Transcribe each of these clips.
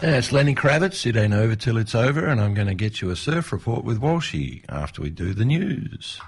It's Lenny Kravitz. It ain't over till it's over, and I'm going to get you a surf report with Walshy after we do the news.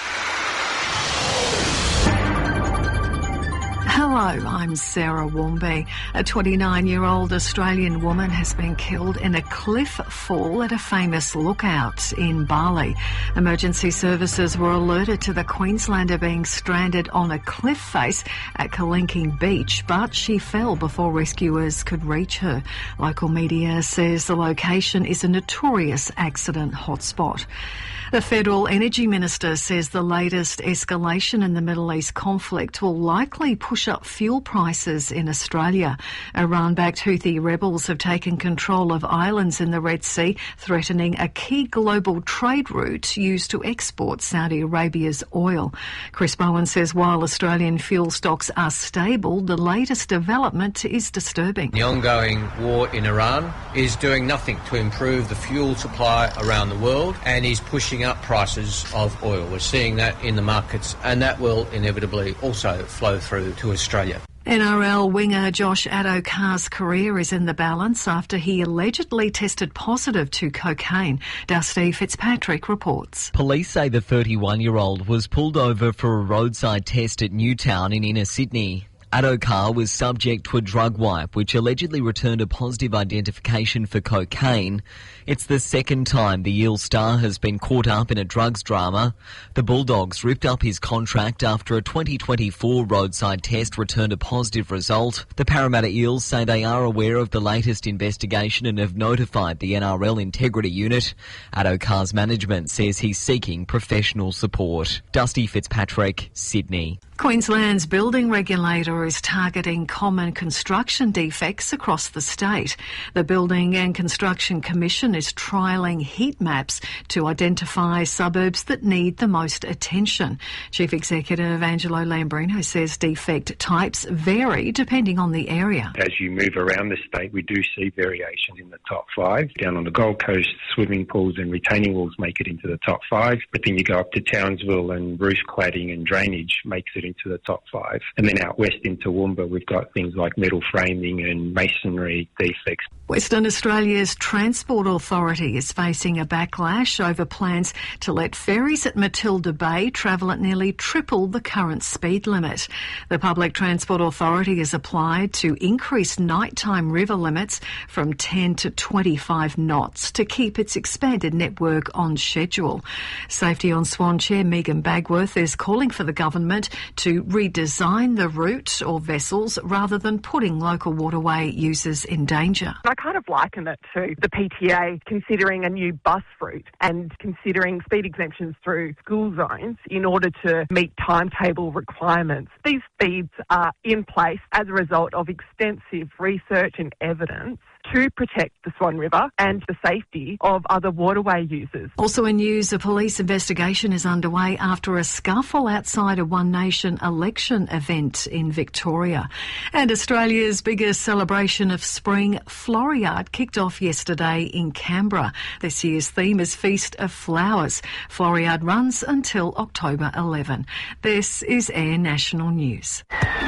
Hello, I'm Sarah Warmby. A 29-year-old Australian woman has been killed in a cliff fall at a famous lookout in Bali. Emergency services were alerted to the Queenslander being stranded on a cliff face at Kalinking Beach, but she fell before rescuers could reach her. Local media says the location is a notorious accident hotspot. The Federal Energy Minister says the latest escalation in the Middle East conflict will likely push up fuel prices in Australia. Iran-backed Houthi rebels have taken control of islands in the Red Sea, threatening a key global trade route used to export Saudi Arabia's oil. Chris Bowen says while Australian fuel stocks are stable, the latest development is disturbing. The ongoing war in Iran is doing nothing to improve the fuel supply around the world and is pushing up prices of oil. We're seeing that in the markets, and that will inevitably also flow through to Australia. NRL winger Josh Addo-Carr's career is in the balance after he allegedly tested positive to cocaine. Dusty Fitzpatrick reports. Police say the 31-year-old was pulled over for a roadside test at Newtown in inner Sydney. Addo-Carr was subject to a drug wipe which allegedly returned a positive identification for cocaine. It's the second time the Eel star has been caught up in a drugs drama. The Bulldogs ripped up his contract after a 2024 roadside test returned a positive result. The Parramatta Eels say they are aware of the latest investigation and have notified the NRL Integrity Unit. Addo-Carr's management says he's seeking professional support. Dusty Fitzpatrick, Sydney. Queensland's building regulator is targeting common construction defects across the state. The Building and Construction Commission is trialling heat maps to identify suburbs that need the most attention. Chief Executive Angelo Lambrino says defect types vary depending on the area. As you move around the state, we do see variations in the top 5. Down on the Gold Coast, swimming pools and retaining walls make it into the top 5. But then you go up to Townsville and roof cladding and drainage makes it into the top 5. And then out west into Toowoomba, we've got things like metal framing and masonry defects. Western Australia's Transport Authority is facing a backlash over plans to let ferries at Matilda Bay travel at nearly triple the current speed limit. The Public Transport Authority has applied to increase nighttime river limits from 10 to 25 knots to keep its expanded network on schedule. Safety on Swan Chair Megan Bagworth is calling for the government to redesign the route or vessels rather than putting local waterway users in danger. I kind of liken it to the PTA considering a new bus route and considering speed exemptions through school zones in order to meet timetable requirements. These speeds are in place as a result of extensive research and evidence to protect the Swan River and the safety of other waterway users. Also in news, a police investigation is underway after a scuffle outside a One Nation election event in Victoria. And Australia's biggest celebration of spring, Floriade, kicked off yesterday in Canberra. This year's theme is Feast of Flowers. Floriade runs until October 11. This is Air National News.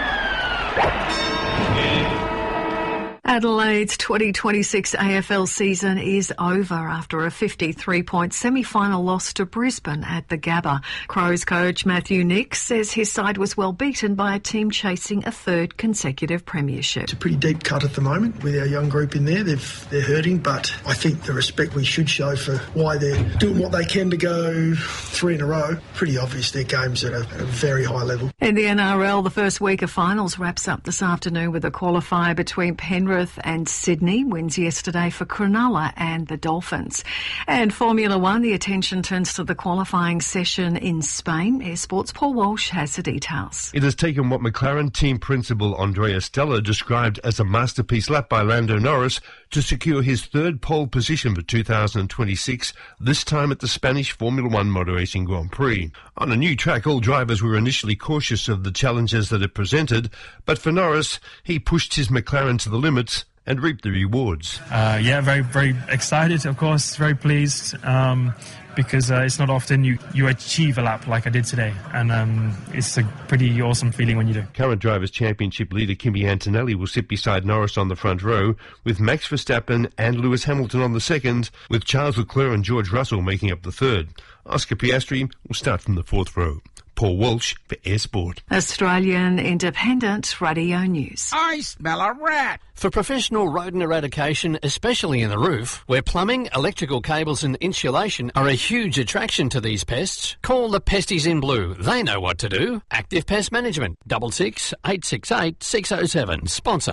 Adelaide's 2026 AFL season is over after a 53-point semi-final loss to Brisbane at the Gabba. Crows coach Matthew Nicks says his side was well beaten by a team chasing a third consecutive premiership. It's a pretty deep cut at the moment with our young group in there. They're hurting, but I think the respect we should show for why they're doing what they can to go 3 in a row, pretty obvious their games at a very high level. In the NRL, the first week of finals wraps up this afternoon with a qualifier between Penrith and Sydney. Wins yesterday for Cronulla and the Dolphins. And Formula One, the attention turns to the qualifying session in Spain. Air Sports' Paul Walsh has the details. It has taken what McLaren team principal Andrea Stella described as a masterpiece lap by Lando Norris to secure his third pole position for 2026, this time at the Spanish Formula One Motor Racing Grand Prix. On a new track, all drivers were initially cautious of the challenges that it presented, but for Norris, he pushed his McLaren to the limits and reap the rewards. Yeah, very, very excited, of course, very pleased, because it's not often you achieve a lap like I did today, and it's a pretty awesome feeling when you do. Current Drivers' Championship leader Kimi Antonelli will sit beside Norris on the front row, with Max Verstappen and Lewis Hamilton on the second, with Charles Leclerc and George Russell making up the third. Oscar Piastri will start from the fourth row. Paul Walsh for Air Sport. Australian Independent Radio News. I smell a rat. For professional rodent eradication, especially in the roof, where plumbing, electrical cables and insulation are a huge attraction to these pests, call the Pesties in Blue. They know what to do. Active Pest Management. 66 868 607. Sponsor.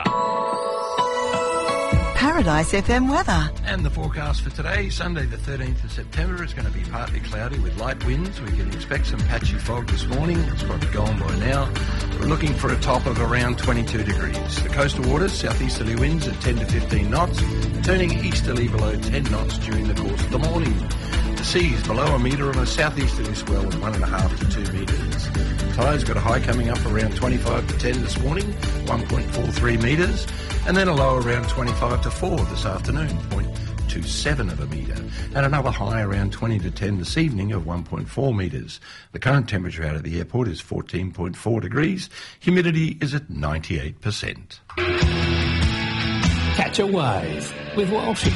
Paradise FM weather. And the forecast for today, Sunday the 13th of September, is going to be partly cloudy with light winds. We can expect some patchy fog this morning. It's probably gone by now. We're looking for a top of around 22 degrees. The coastal waters, southeasterly winds at 10 to 15 knots, turning easterly below 10 knots during the course of the morning. The seas below a metre on a southeasterly swell of 1.5 to 2 metres. Tide's got a high coming up around 25 to 10 this morning, 1.43 metres, and then a low around 25 to 4 this afternoon, 0.27 of a metre, and another high around 20 to 10 this evening of 1.4 metres. The current temperature out of the airport is 14.4 degrees. Humidity is at 98%. Catch a wave with Walshy.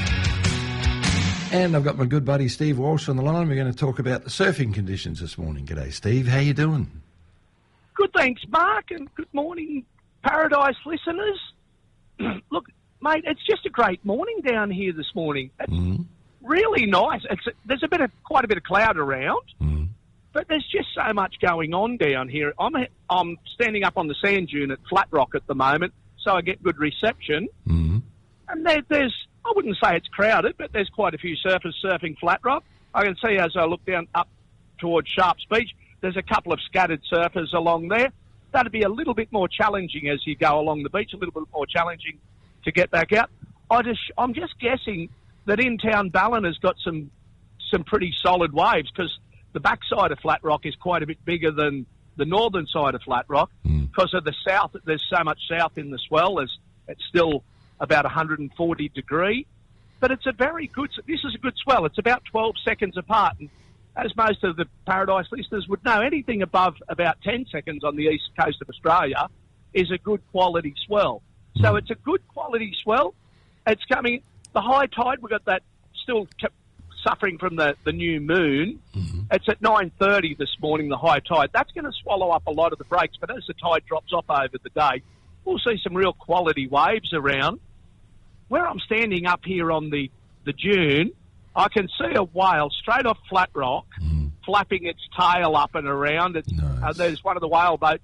And I've got my good buddy Steve Walsh on the line. We're going to talk about the surfing conditions this morning. G'day, Steve. How you doing? Good, thanks, Mark, and good morning, Paradise listeners. Look, mate, it's just a great morning down here this morning. It's really nice. There's quite a bit of cloud around, but there's just so much going on down here. I'm standing up on the sand dune at Flat Rock at the moment, so I get good reception. And there's, I wouldn't say it's crowded, but there's quite a few surfers surfing Flat Rock. I can see as I look down up towards Sharps Beach, there's a couple of scattered surfers along there. That'd be a little bit more challenging as you go along the beach, a little bit more challenging to get back out. I'm just guessing that in-town Ballon has got some pretty solid waves, because the backside of Flat Rock is quite a bit bigger than the northern side of Flat Rock. Because of the south, there's so much south in the swell, it's still about 140 degree. But this is a good swell. It's about 12 seconds apart. And as most of the Paradise listeners would know, anything above about 10 seconds on the east coast of Australia is a good quality swell. So it's a good quality swell. It's coming, the high tide, we've got that still suffering from the new moon. It's at 9:30 this morning, the high tide. That's going to swallow up a lot of the breaks, but as the tide drops off over the day, we'll see some real quality waves around. Where I'm standing up here on the dune, I can see a whale straight off Flat Rock, flapping its tail up and around. There's one of the whale boats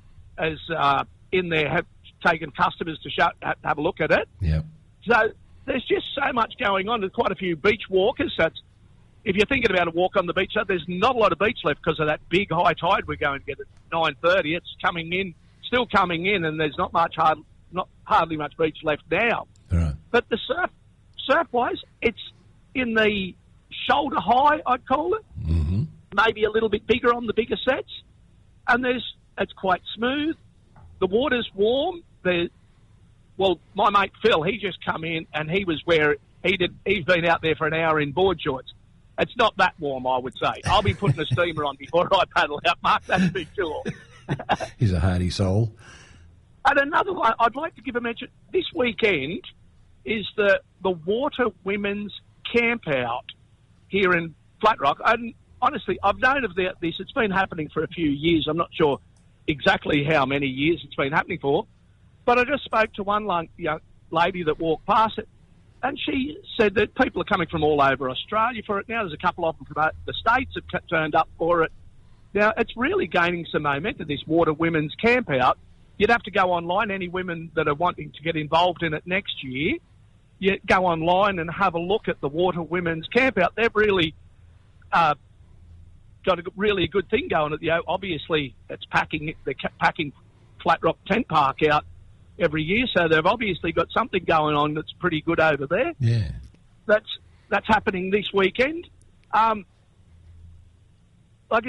in there, have taken customers to have a look at it. Yeah. So there's just so much going on. There's quite a few beach walkers. If you're thinking about a walk on the beach, there's not a lot of beach left because of that big high tide we're going to get at 9:30. It's still coming in, and there's not hardly much beach left now. Right. But the surf-wise, it's in the shoulder high, I'd call it. Maybe a little bit bigger on the bigger sets. And it's quite smooth. The water's warm. My mate Phil, he just come in and he's been out there for an hour in board shorts. It's not that warm, I would say. I'll be putting a steamer on before I paddle out, Mark, that's for sure. He's a hardy soul. And another one I'd like to give a mention. This weekend is the Water Women's Camp Out here in Flat Rock. And honestly, I've known of this. It's been happening for a few years. I'm not sure exactly how many years it's been happening for. But I just spoke to one young lady that walked past it, and she said that people are coming from all over Australia for it now. There's a couple of them from the States have turned up for it. Now, it's really gaining some momentum, this Water Women's Camp Out. You'd have to go online. Any women that are wanting to get involved in it next year, you go online and have a look at the Water Women's Camp Out. They've really got a really good thing going at obviously, they're packing Flat Rock Tent Park out every year, so they've obviously got something going on that's pretty good over there. Yeah. That's happening this weekend.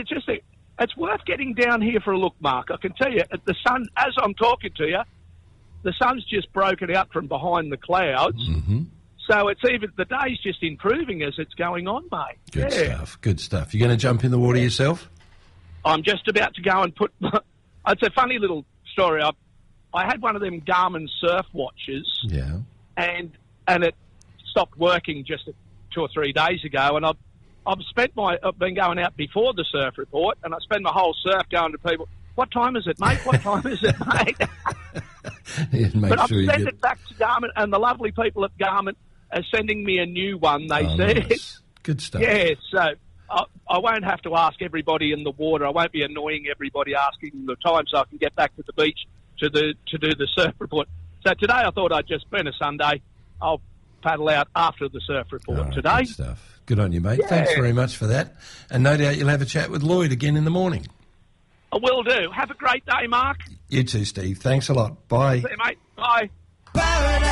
It's worth getting down here for a look, Mark. I can tell you, the sun, as I'm talking to you, the sun's just broken out from behind the clouds. Mm-hmm. So it's even the day's just improving as it's going on, mate. Good stuff. Good stuff. You going to jump in the water yourself? I'm just about to go and put. It's a funny little story. I had one of them Garmin surf watches. Yeah. And it stopped working just 2 or 3 days ago, and I've been going out before the surf report, and I spend my whole surf going to people. What time is it, mate? What time is it, mate? But I've sent it back to Garmin, and the lovely people at Garmin are sending me a new one. They said, nice. Good stuff. Yeah, so I won't have to ask everybody in the water. I won't be annoying everybody asking the time, so I can get back to the beach to do the surf report. So today I thought I'd just been a Sunday. I'll paddle out after the surf report today. Good stuff. Good on you, mate. Yeah. Thanks very much for that. And no doubt you'll have a chat with Lloyd again in the morning. I will do. Have a great day, Mark. You too, Steve. Thanks a lot. Bye. See you, mate. Bye.